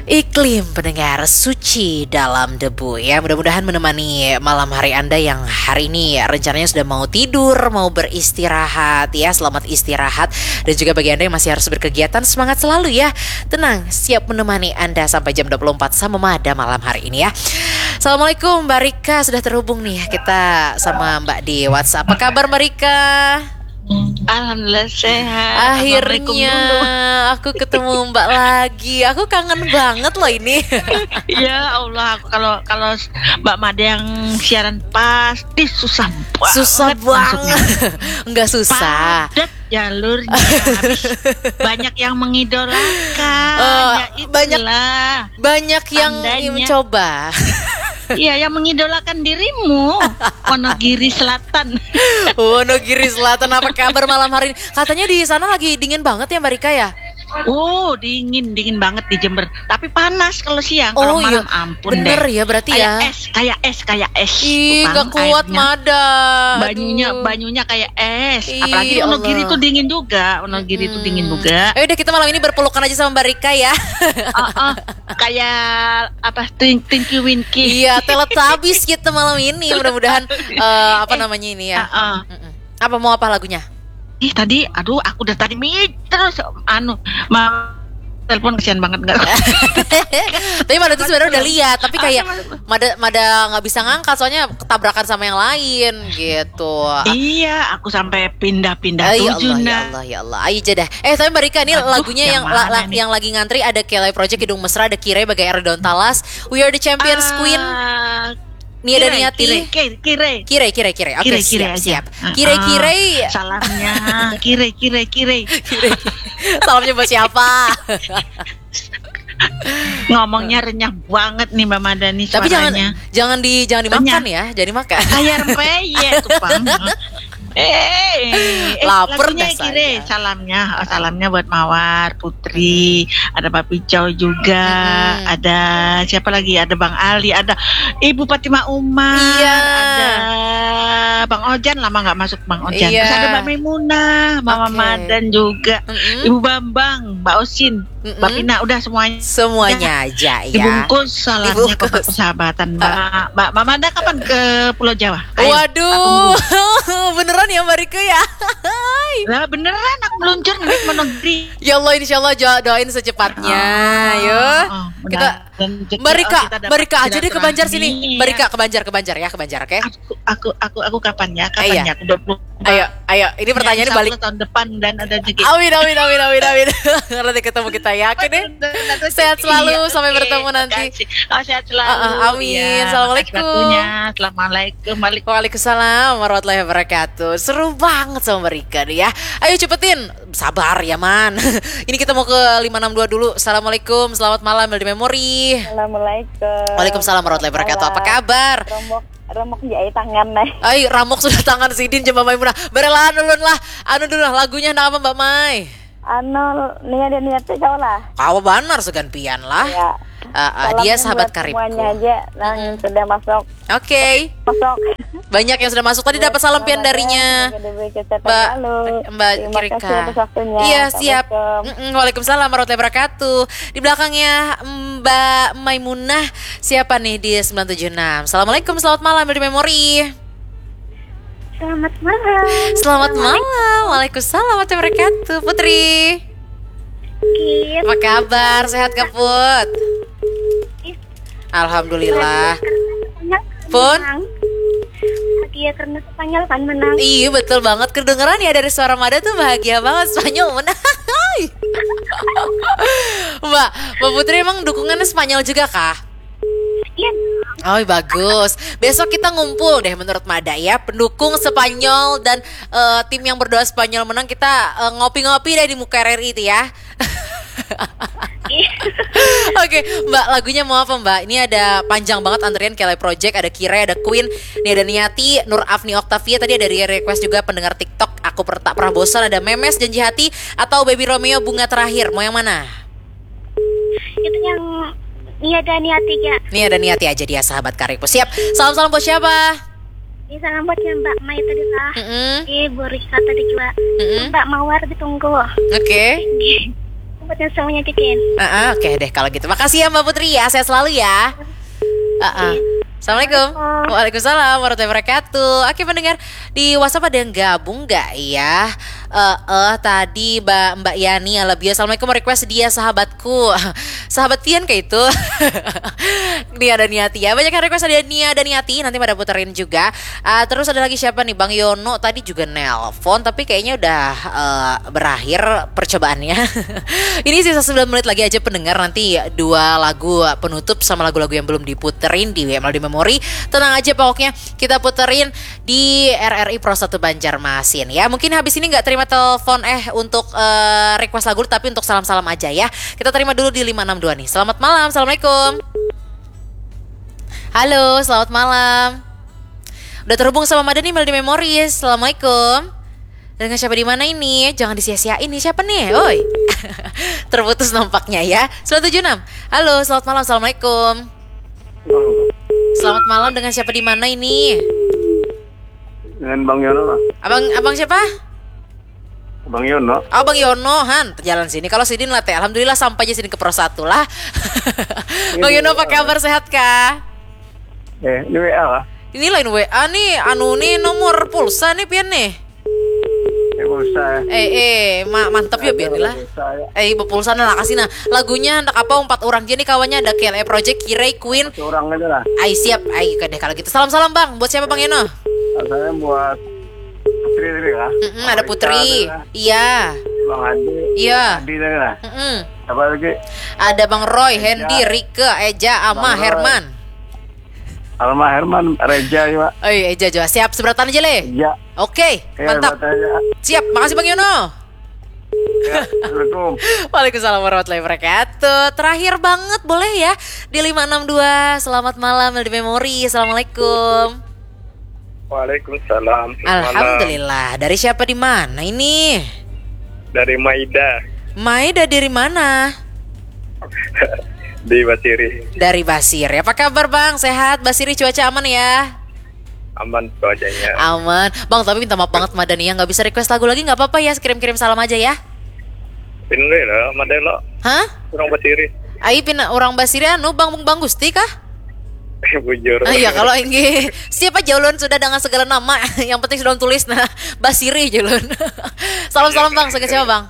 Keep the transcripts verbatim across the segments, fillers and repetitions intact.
Iklim pendengar suci dalam debu ya. Mudah-mudahan menemani malam hari Anda yang hari ini rencananya sudah mau tidur, mau beristirahat ya. Selamat istirahat. Dan juga bagi Anda yang masih harus berkegiatan, semangat selalu ya. Tenang, siap menemani Anda sampai jam dua puluh empat sama Mada malam hari ini ya. Assalamualaikum Mbak Rika, sudah terhubung nih kita sama Mbak di WhatsApp. Apa kabar Mbak Rika? Alhamdulillah sehat. Akhirnya aku ketemu Mbak lagi. Aku kangen banget loh ini. Ya Allah, aku kalau kalau Mbak Mada yang siaran pasti susah banget. Susah banget. Enggak susah. Padat jalurnya. Habis banyak yang mengidolakan. Oh, ya banyak banyak yang tandanya. mencoba. Iya, yang mengidolakan dirimu. Wonogiri Selatan. Wonogiri Selatan, apa kabar malam hari ini? Katanya di sana lagi dingin banget ya Mbak Rika ya? Oh, dingin, dingin banget di Jember. Tapi panas kalau siang, Oh kalau malam iya, ampun bener deh. ya berarti Kayak ya. es, kayak es, kayak es. Ih, Tuh, gak Bang, kuat airnya. Mada. Banyunya, Aduh. banyunya kayak es. Ih, Apalagi Wonogiri Allah. itu dingin juga. Wonogiri itu dingin juga. Eh udah kita malam ini berpelukan aja sama Mbak Rika ya. Oh, oh, kayak apa? Twink, Tinky Winky. Iya, Teletubbies kita malam ini. Mudah-mudahan eh, apa namanya ini ya. Ah, ah. Mm-mm. Apa mau apa lagunya? Ih tadi, aduh, aku udah tadi mit terus anu, ma telepon kesian banget nggak? Tapi Mada tuh sebenarnya udah lihat, tapi kayak Mada Mada nggak bisa ngangkat soalnya ketabrakan sama yang lain gitu. Iya, aku sampai pindah-pindah Ah, ya tujuh Allah, ya nah. Allah, ya Allah. Ayo dah. Eh tapi Mbak Rika ini Aduh, lagunya yang yang la- mana la- nih? yang lagi ngantri ada Kelly Project Hidung Mesra, ada Kire Bagai Air Daun Talas, We Are the Champions Queen, Ah, Nia dan Kire, Niati. Kire, kire, Kire, Kire, Kire. Oke, kire, kire siap, aja. siap. Ah, Kire, ah. Kire. Salamnya, kire, kire, kire. Kire. Salamnya buat siapa? Ngomongnya renyah banget nih Mbak Madani Tapi jangan suaranya. jangan di jangan dimakan ya, jangan dimakan. Kayak rempeyek tuh Bang. Eh, eh, Laper lagunya dah kire, saya. salamnya, oh, salamnya buat Mawar, Putri, ada Pak Picau juga, Mm-mm. ada siapa lagi? Ada Bang Ali, ada Ibu Fatimah Umar, Iya. ada Bang Ojan, lama nggak masuk Bang Ojan. Iya. Terus ada Mbak Maimunah, Mama Oke. Madan juga, Mm-mm. Ibu Bambang, Mbak Osin, Mm-mm. Mbak Pina, udah semuanya. Semuanya aja ya. Dibungkus salamnya ke Dibungkus. persahabatan Mbak. Mbak Mama Ada kapan ke Pulau Jawa? Ayo, Waduh, beneran ya Mbak Rika ya? lah beneran aku meluncur nih menegeri. Ya Allah, insya Allah jo- doain secepatnya, yo. Kita Mbak Rika, Mbak Rika aja deh ke Banjar sini. Mbak Rika ke Banjar, ke Banjar ya, ke Banjar, oke? Aku aku aku aku kapan ya? Kapan Iya. ya? Aku dua puluh. Ayo, ayo. Ini pertanyaannya Insya balik. Allah tahun depan dan ada juga. Amin, amin, amin, amin, amin. Nanti ketemu kita ya, oke deh. Sehat selalu, sampai bertemu nanti. Oh, sehat selalu. Ah, ah, amin. Ya, Assalamualaikum. makasih waktunya. Assalamualaikum. Waalaikumsalam. Waalaikumsalam warahmatullahi wabarakatuh. Seru banget sama Mbak Rika nih ya. Ayo cepetin. Sabar ya man. Ini kita mau ke lima enam dua dulu. Assalamualaikum, selamat malam Meldi Memori. Assalamualaikum. Waalaikumsalam warahmatullahi wabarakatuh. Apa kabar? Romok, romok jahit tangan nih. Ayo ramok sudah tangan sidin jembah Maimunah. Berelah anu dulu lah. Anu dulu lah lagunya nama Mbak Mai. Anu niat dan niat tuh jauh lah. Kau benar segan pian lah. Ya. Ah, ah, dia Salamnya sahabat buat karibku. semuanya aja yang Mm-mm. sudah masuk Oke. masuk. Banyak yang sudah masuk tadi dapat salam pian darinya. Mbak Mbak Terima Rika. kasih atas waktunya. Iya siap. Assalamualaikum. Mm-mm, Waalaikumsalam warahmatullahi wabarakatuh. Di belakangnya Mbak Maimunah. Siapa nih di sembilan tujuh enam? Assalamualaikum, selamat malam dari Memori. Selamat malam. Selamat malam. Waalaikumsalam warahmatullahi wabarakatuh. Putri, Kit. apa kabar? Sehat gak Put? Alhamdulillah. Pun? Bahagia karena Spanyol kan menang. Iya betul banget. Kedengeran ya dari suara Mada tuh bahagia banget. Spanyol menang. Mbak, Mbak Putri emang dukungannya Spanyol juga kah? Iya. Oh bagus. Besok kita ngumpul deh menurut Mada ya. Pendukung Spanyol dan eh, tim yang berdoa Spanyol menang. Kita eh, ngopi-ngopi deh di muka R R I itu ya. Oke Mbak, lagunya mau apa Mbak? Ini ada panjang banget antrian Kelly Project, ada Kire, ada Queen, ini ada Niati, Nur Afni Octavia. Tadi ada request juga pendengar TikTok. Aku per- tak pernah bosan, ada Memes, Janji Hati, atau Baby Romeo Bunga Terakhir. Mau yang mana? Itu yang Nia dan Niati ya. Ini ada Niati aja dia sahabat karibku. Siap. Salam-salam buat siapa? Ini salam buatnya Mbak Mai tadi lah. Mm-mm. Ibu Rika tadi juga. Mm-mm. Mbak Mawar ditunggu. Oke. buat yang semuanya bikin. Uh-uh, Oke deh kalau gitu. Makasih ya Mbak Putri ya. Sehat selalu ya. Uh-uh. Assalamualaikum. Waalaikumsalam warahmatullahi wabarakatuh. Oke pendengar di WhatsApp ada yang gabung nggak ya? Eh uh, uh, tadi Mbak Mbak Yani Alabia. Assalamualaikum, request dia sahabatku. Sahabat Tian kayak itu. Nia dan Niati ya. Banyak yang request ada Nia dan Niati. Nanti pada puterin juga. Uh, terus ada lagi siapa nih? Bang Yono tadi juga nelpon tapi kayaknya udah uh, berakhir percobaannya. Ini sisa sembilan menit lagi aja pendengar. Nanti dua lagu penutup sama lagu-lagu yang belum diputerin di W M L D Memori. Tenang aja pokoknya kita puterin di R R I Pro satu Banjarmasin ya. Mungkin habis ini nggak terima telepon eh untuk uh, request lagu tapi untuk salam-salam aja ya. Kita terima dulu di lima enam dua nih. Selamat malam. Assalamualaikum. Halo, selamat malam. Udah terhubung sama Madani Melody Memories. Assalamualaikum. Dengan siapa di mana ini? Jangan disia-siain nih. Siapa nih? Oi. Terputus nampaknya ya. seratus tujuh puluh enam. Halo, selamat malam. Assalamualaikum. Selamat malam, dengan siapa di mana ini? Dengan Bang Yono lah. Abang abang siapa? Bang Yono. Oh Bang Yono, Han, jalan sini. Kalau Sidin lah teh, alhamdulillah sampai aja sini ke Pro satu lah. Bang Yono apa kabar, sehat kah? Eh, ini W A lah. Ini lain W A nih, anu nih nomor pulsa nih pian nih. Eh, pulsa ya. Eh eh, ma mantap ya pian lah. Eh, pulsa nah kasih nah. Lagunya hendak apa empat orang jadi kawannya ada K L E Project, Kirei, Queen. Satu orang aja lah. Ai siap, ai deh kalau gitu. Salam-salam Bang, buat siapa Bang Yono? Saya buat Putri tadi lah. Mm-mm, ada Putri. Iya. Bang Adi. Iya. Adi tadi lah. Mm-mm. Apa lagi? Ada Bang Roy, Hendy, Rike, Eja, Ama, Bang Roy. Herman. Alma Herman, Reja juga. Oh iya, Eja juga. Siap, seberatan aja le. Iya. Oke, Eh, mantap. buat aja. Siap, makasih Bang Yono. Ya, Assalamualaikum. Waalaikumsalam warahmatullahi wabarakatuh. Terakhir banget boleh ya di lima enam dua. Selamat malam di Memori. Assalamualaikum. Waalaikumsalam. Alhamdulillah. Dari siapa di mana ini? Dari Maida Maida dari mana? di Basiri. Dari Basir. Apa kabar Bang? Sehat? Basiri cuaca aman ya? Aman cuacanya. Aman. Bang, tapi minta maaf banget Madani ya, nggak bisa request lagu lagi, nggak apa-apa ya, kirim-kirim salam aja ya. Pindah lah, Madelo. Hah? Orang Basiri. Ayo pina orang Basiri anu Bang Bang Gusti kah? Bujur. Ah, iya kalau ini siapa Jaulun sudah dengan segala nama. Yang penting sudah tulis nah Basiri Jaulun. Salam-salam Bang, sekian siapa Bang?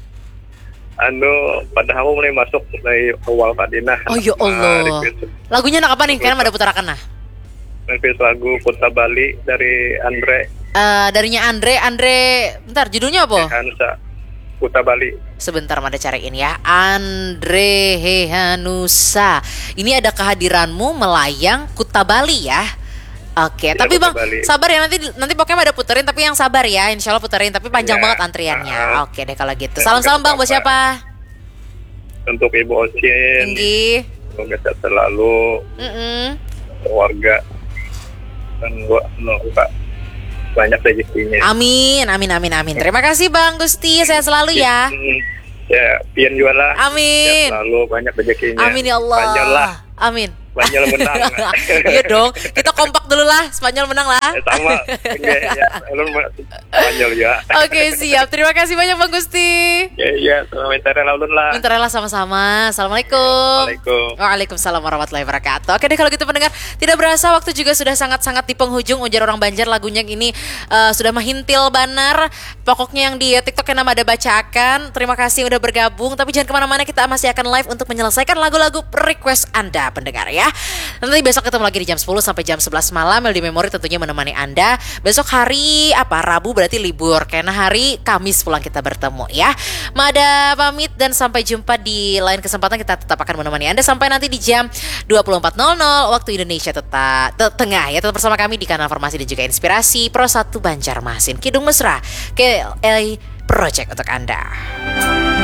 Anu, padahal mulai masuk dari awal Madinah. Oh ya Allah. Lagunya nak apa nih? Karena ada putarakan nah. Request lagu Kota Bali dari Andre Eh darinya Andre, Andre, bentar judulnya apa? Hansa. Kota Bali. Sebentar Mada cariin ya. Andre Hehanusa. Ini ada kehadiranmu melayang Kuta Bali ya. Oke, Ya, tapi Kuta Bang, Bali. sabar ya nanti nanti pokoknya ada puterin tapi yang sabar ya. Insya Allah puterin tapi panjang Ya. banget antriannya. Uh-huh. Oke deh kalau gitu. Ya, Salam-salam nggak Bang buat apa-apa. siapa? Untuk Ibu Ocin. Tinggi. Semoga sehat selalu. Mm-mm. Keluarga. Dan gua semoga banyak rezekinya. Amin, amin, amin, amin. Terima kasih Bang Gusti, sehat selalu ya. Hmm, ya, pian juga lah. Amin. Ya, selalu banyak rezekinya. Amin ya Allah. Spanyol lah. Amin. Spanyol menang. Iya dong, kita kompak dulu lah. Spanyol menang lah. Ya, sama. Enggak, ya, lu Spanyol ya. Oke siap, terima kasih banyak Bang Gusti. Ya, ya, sama minta laulun lah. Minta rela sama-sama. Assalamualaikum. Waalaikumsalam. Waalaikumsalam warahmatullahi wabarakatuh. Oke deh kalau gitu pendengar, tidak berasa waktu juga sudah sangat-sangat di penghujung. Ujar orang Banjar lagunya ini uh, sudah menghintil banar. Pokoknya yang di TikTok yang nama ada bacakan. Terima kasih udah bergabung. Tapi jangan kemana-mana, kita masih akan live untuk menyelesaikan lagu-lagu request Anda pendengar ya. Nanti besok ketemu lagi di jam sepuluh sampai jam sebelas malam. Melody Memory tentunya menemani Anda. Besok hari apa? Rabu berarti libur. Karena hari Kamis pulang kita bertemu ya. Mada pamit dan sampai jumpa di lain kesempatan. Kita tetap akan menemani Anda sampai nanti di jam dua puluh empat nol nol waktu Indonesia tetap te- tengah ya. Tetap bersama kami di kanal Informasi dan juga Inspirasi Pro satu Banjarmasin. Kidung Mesra K L E Project untuk Anda.